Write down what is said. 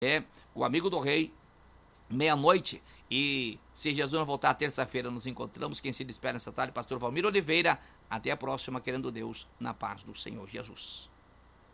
É, o Amigo do Rei, meia-noite. E se Jesus não voltar terça-feira, nos encontramos. Quem se despede nessa tarde, pastor Valmir Oliveira. Até a próxima, querendo Deus, na paz do Senhor Jesus.